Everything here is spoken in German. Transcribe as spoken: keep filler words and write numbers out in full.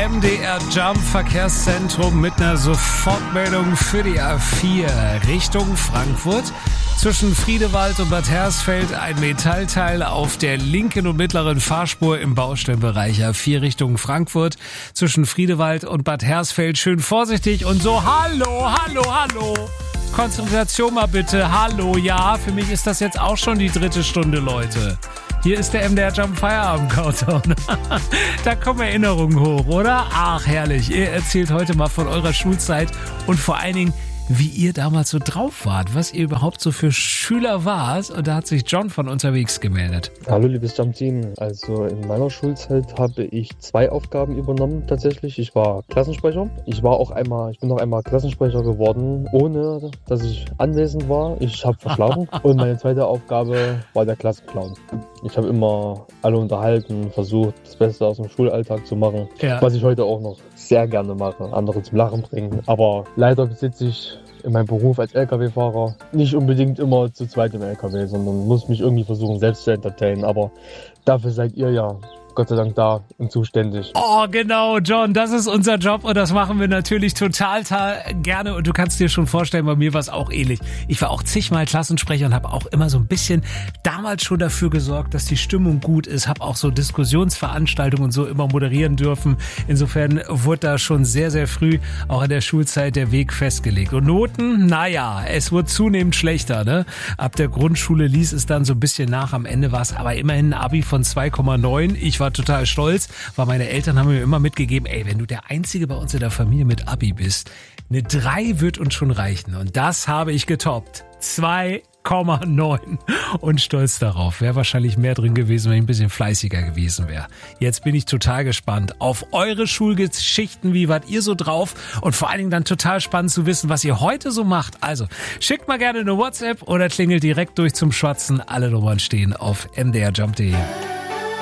M D R Jump Verkehrszentrum mit einer Sofortmeldung für die A vier Richtung Frankfurt. Zwischen Friedewald und Bad Hersfeld ein Metallteil auf der linken und mittleren Fahrspur im Baustellenbereich A vier Richtung Frankfurt. Zwischen Friedewald und Bad Hersfeld schön vorsichtig und so hallo, hallo, hallo. Konzentration mal bitte, hallo, ja, für mich ist das jetzt auch schon die dritte Stunde, Leute. Hier ist der M D R Jump Feierabend Countdown. Da kommen Erinnerungen hoch, oder? Ach, herrlich. Ihr erzählt heute mal von eurer Schulzeit und vor allen Dingen, wie ihr damals so drauf wart, was ihr überhaupt so für Schüler wart. Und da hat sich John von unterwegs gemeldet. Hallo liebes Jump-Team. Also in meiner Schulzeit habe ich zwei Aufgaben übernommen tatsächlich. Ich war Klassensprecher. Ich war auch einmal, ich bin noch einmal Klassensprecher geworden, ohne dass ich anwesend war. Ich habe verschlafen. Und meine zweite Aufgabe war der Klassenclown. Ich habe immer alle unterhalten, versucht, das Beste aus dem Schulalltag zu machen. Ja. Was ich heute auch noch sehr gerne mache, andere zum Lachen bringen. Aber leider besitze ich in meinem Beruf als L K W-Fahrer nicht unbedingt immer zu zweit im L K W, sondern muss mich irgendwie versuchen, selbst zu entertainen. Aber dafür seid ihr ja Gott sei Dank da und zuständig. Oh, genau, John, das ist unser Job und das machen wir natürlich total ta- gerne und du kannst dir schon vorstellen, bei mir war es auch ähnlich. Ich war auch zigmal Klassensprecher und habe auch immer so ein bisschen damals schon dafür gesorgt, dass die Stimmung gut ist, habe auch so Diskussionsveranstaltungen und so immer moderieren dürfen. Insofern wurde da schon sehr, sehr früh auch in der Schulzeit der Weg festgelegt. Und Noten, naja, es wurde zunehmend schlechter, ne? Ab der Grundschule ließ es dann so ein bisschen nach, am Ende war es aber immerhin ein Abi von zwei Komma neun. Ich war total stolz, weil meine Eltern haben mir immer mitgegeben, ey, wenn du der Einzige bei uns in der Familie mit Abi bist, eine drei wird uns schon reichen. Und das habe ich getoppt. zwei Komma neun und stolz darauf. Wäre wahrscheinlich mehr drin gewesen, wenn ich ein bisschen fleißiger gewesen wäre. Jetzt bin ich total gespannt auf eure Schulgeschichten. Wie wart ihr so drauf? Und vor allen Dingen dann total spannend zu wissen, was ihr heute so macht. Also schickt mal gerne eine WhatsApp oder klingelt direkt durch zum Schwatzen. Alle Nummern stehen auf m d r jump punkt d e.